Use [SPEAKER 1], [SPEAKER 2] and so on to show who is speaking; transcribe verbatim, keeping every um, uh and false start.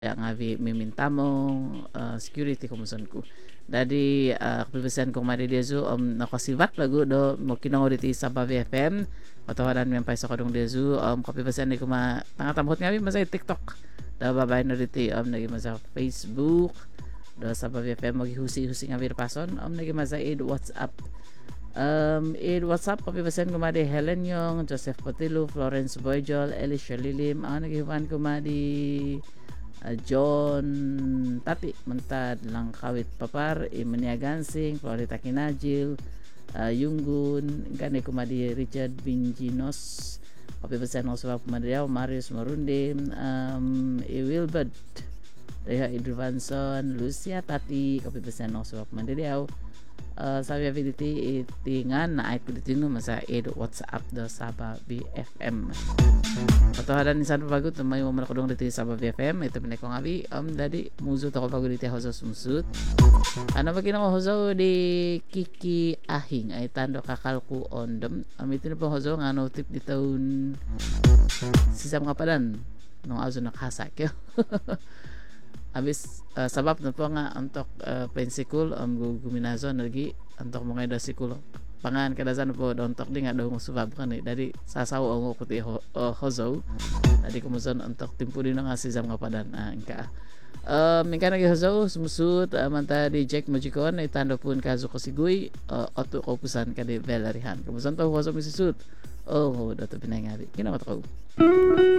[SPEAKER 1] yang ngawi miminta mo uh, security kumusunku. Dadi uh, kebebasan ko madidezu um nakasibat lagu do mo kinango diti sa Bavi F M patawaran mi pay sa kadong dezu um kebebasan ni kuma tanga tambot ngawi masay TikTok. Da babay no diti um nagi masa Facebook do sa Bavi F M maghusi-husi ngawi pason um nagi masa id WhatsApp. Um, id WhatsApp kebebasan ko madi Helen Yong, Joseph Potilu, Florence Boyjol, Elisha Lilim, ang nagihuan ko madi Uh, John Tati mentad lang kawit papar Imania Gansing Florita Kinajil uh, Yunggun gane kumadi Richard Binjinos kopi besar no sebab kumadiau Marius Marundi um, Wilbert Reha Idrivanson Lucia Tati kopi besar no sebab kumadiau uh, sabi ability itingan na ay kulitino masa ed WhatsApp do Saba B F M. Patawaran ni san bagut may mo malakudong dito sa Saba B F M ito pinay ko ngabi um dadi muzo to ko bago dito hozo sumsut. Ano ba ginawa hozo di Kiki Ahing ay tando kakalku ondem um ito na po hozo nga no tip di taon sisam kapadan nung azo nakasak yo. Abis uh, sabab na po nga untuk uh, pensikul um guminazo lagi untuk mga dasikul pangan kadasan po untuk di nga daw subab kan eh dari sasaw ang kuti ho, uh, hozo tadi kumuson untuk timpu din nga si Zam Kapadan ah ingka um ingka nagi hozo sumusut uh, manta di Jack Majikon ay tando pun kazo ko siguy uh, oto ko pusan ka di Velarihan kumuson to hozo misisut oh dato pinay nga di kinamat ko